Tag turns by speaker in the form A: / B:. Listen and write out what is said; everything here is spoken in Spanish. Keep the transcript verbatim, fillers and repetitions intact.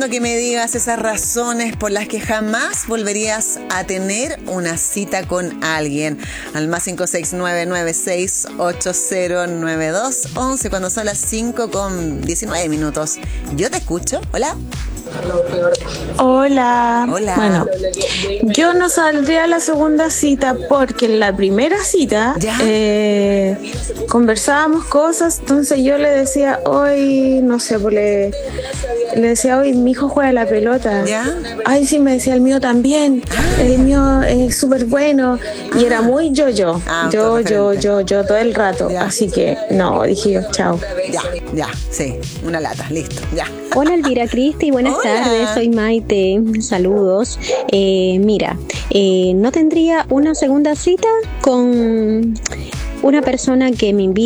A: Que me digas esas razones por las que jamás volverías a tener una cita con alguien. Al más cinco seis nueve nueve seis ocho cero nueve dos once cuando son las cinco con diecinueve minutos. Yo te escucho. Hola.
B: Hola.
A: Hola.
B: Bueno, yo no saldría a la segunda cita porque en la primera cita eh, conversábamos cosas, entonces yo le decía, hoy, no sé, pues le, le decía, hoy mi hijo juega a la pelota.
A: ¿Ya?
B: Ay, sí, me decía, el mío también, ah. el mío es súper bueno, ah. y era muy yo-yo, ah, yo, yo, yo, yo, todo el rato, ya. Así que no, dije yo, chao.
A: Ya, ya, sí, una lata, listo, ya.
C: Hola Elvira Cristi, buenas
A: Hola.
C: tardes, soy Maite, saludos. Eh, mira, eh, no tendría una segunda cita con una persona que me invita